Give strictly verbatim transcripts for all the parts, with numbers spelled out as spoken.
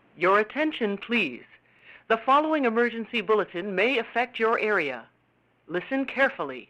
Your attention, please. The following emergency bulletin may affect your area. Listen carefully.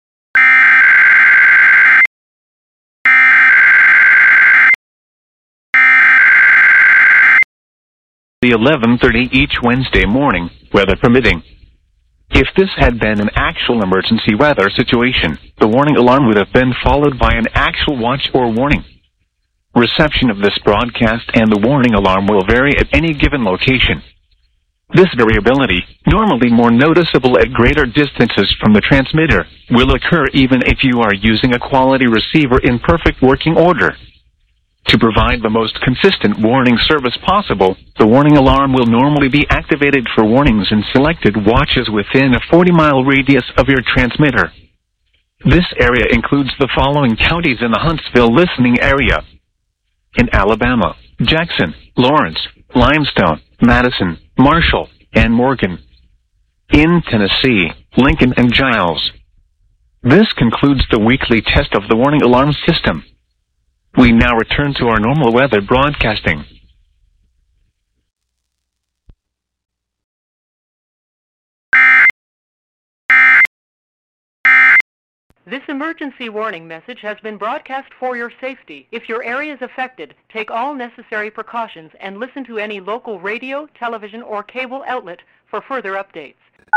The eleven thirty each Wednesday morning, weather permitting. If this had been an actual emergency weather situation, the warning alarm would have been followed by an actual watch or warning. Reception of this broadcast and the warning alarm will vary at any given location. This variability, normally more noticeable at greater distances from the transmitter, will occur even if you are using a quality receiver in perfect working order. To provide the most consistent warning service possible, the warning alarm will normally be activated for warnings in selected watches within a forty mile radius of your transmitter. This area includes the following counties in the Huntsville listening area: in Alabama, Jackson, Lawrence, Limestone, Madison, Marshall, and Morgan. In Tennessee, Lincoln and Giles. This concludes the weekly test of the warning alarm system. We now return to our normal weather broadcasting. This emergency warning message has been broadcast for your safety. If your area is affected, take all necessary precautions and listen to any local radio, television, or cable outlet for further updates.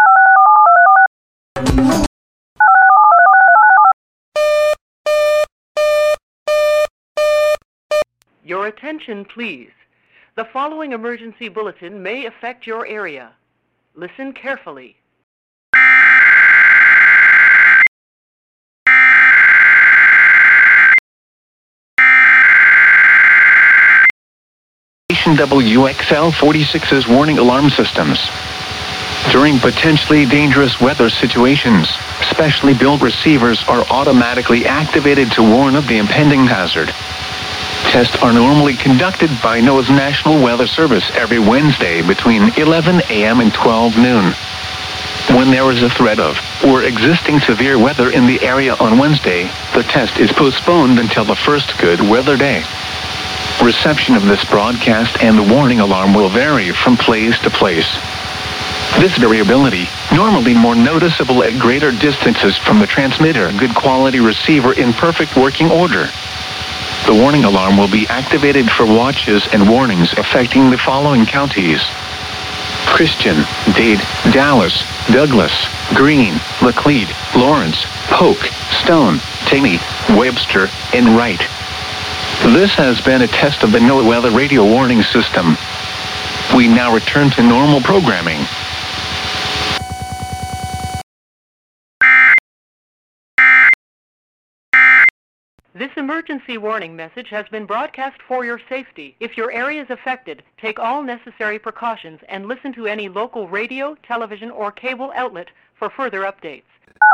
Your attention, please. The following emergency bulletin may affect your area. Listen carefully. W X L forty-six's warning alarm systems. During potentially dangerous weather situations, specially built receivers are automatically activated to warn of the impending hazard. Tests are normally conducted by NOAA's National Weather Service every Wednesday between eleven a m and twelve noon. When there is a threat of or existing severe weather in the area on Wednesday, the test is postponed until the first good weather day. Reception of this broadcast and the warning alarm will vary from place to place. This variability, normally more noticeable at greater distances from the transmitter, good quality receiver in perfect working order. The warning alarm will be activated for watches and warnings affecting the following counties: Christian, Dade, Dallas, Douglas, Greene, Laclede, Lawrence, Polk, Stone, Taney, Webster, and Wright. This has been a test of the NOAA Weather Radio Warning System. We now return to normal programming. This emergency warning message has been broadcast for your safety. If your area is affected, take all necessary precautions and listen to any local radio, television, or cable outlet for further updates.